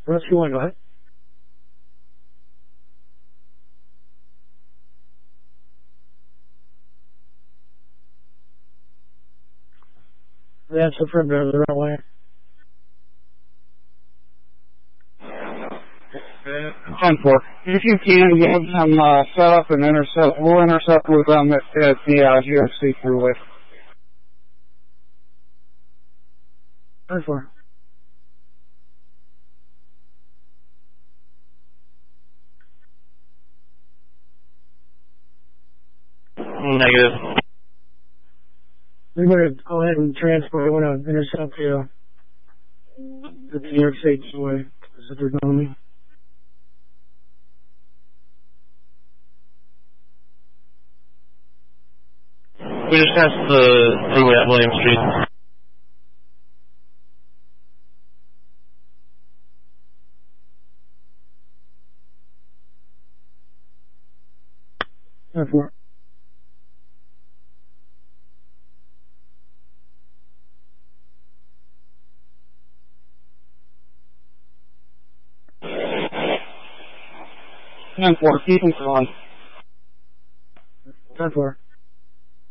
Rescue 1, go ahead. That's affirmed over the runway. 10-4. If you can, you have them set up and intercept. We'll intercept with them at the GFC throughway. 10-4. Negative. We're going to go ahead and transport. I want to intercept the New York State throughway. Is they're telling me. We just passed the throughway at William Street. Therefore. Keep them going. 10-4.